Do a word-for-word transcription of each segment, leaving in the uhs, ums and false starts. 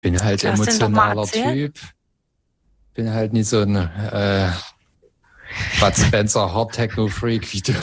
Bin halt emotionaler Typ. Bin halt nicht so ein äh, Bud Spencer Hard Techno Freak wie du.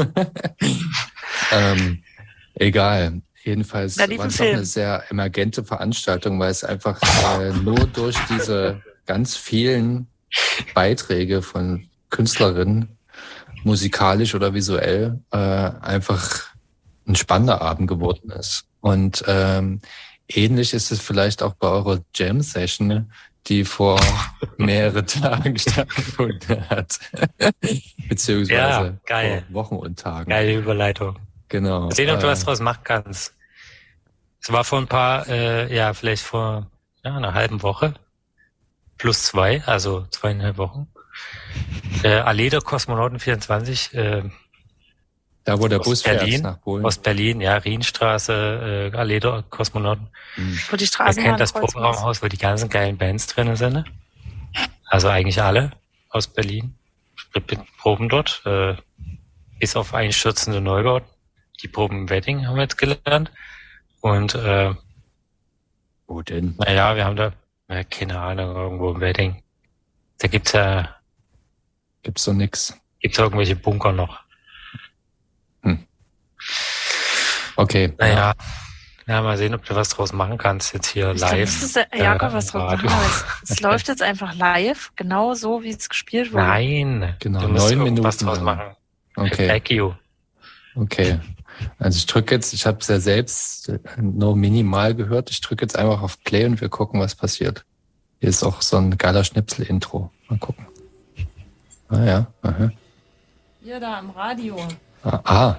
ähm, egal. Jedenfalls war es doch eine sehr emergente Veranstaltung, weil es einfach äh, nur durch diese ganz vielen Beiträge von Künstlerinnen, musikalisch oder visuell, äh, einfach ein spannender Abend geworden ist. Und ähm, ähnlich ist es vielleicht auch bei eurer Jam-Session, die vor mehreren Tagen stattgefunden hat. Beziehungsweise ja, geil. vor Wochen und Tagen. Geile Überleitung. Genau. Mal sehen, ob du äh, was draus machen kannst. Es war vor ein paar, äh, ja, vielleicht vor ja, einer halben Woche. Plus zwei, also zweieinhalb Wochen. Äh, Allee der Kosmonauten vierundzwanzig, äh, da wo der Bus Berlin, fährt nach Polen. Ost-Berlin, ja, Rienstraße, äh, Allee der Kosmonauten. Mhm. Wo die Straßen Man kennt das Proberaumhaus, wo die ganzen geilen Bands drin sind. Ne? Also eigentlich alle aus Berlin. Proben dort, äh, bis auf einstürzende Neubauten. Die Proben im Wedding haben wir jetzt gelernt. Und äh, wo denn? Naja, wir haben da, na, keine Ahnung, irgendwo im Wedding. Da gibt's ja... Gibt's so nix. Gibt's irgendwelche Bunker noch. Hm. Okay. Naja, ja. ja, mal sehen, ob du was draus machen kannst jetzt hier ich live. Ich glaube, äh, Jakob, was draus machen. Es, es läuft jetzt einfach live, genau so, wie es gespielt wurde. Nein, genau, du musst neun Minuten was draus machen. Okay. Thank you. Okay. Also ich drücke jetzt, ich habe es ja selbst nur minimal gehört, ich drücke jetzt einfach auf Play und wir gucken, was passiert. Hier ist auch so ein geiler Schnipsel-Intro. Mal gucken. Ah ja, aha. Hier da am Radio. Ah. ah.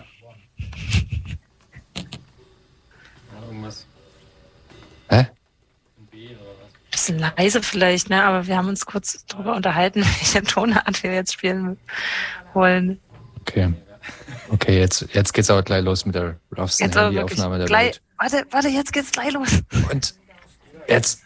Irgendwas. Hä? Bisschen leise vielleicht, ne? Aber wir haben uns kurz drüber unterhalten, welche Tonart wir jetzt spielen wollen. Okay. Okay, jetzt, jetzt geht's aber gleich los mit der roughsten Handy-Aufnahme der gleich, Welt. Warte, warte, jetzt geht's gleich los. Und jetzt.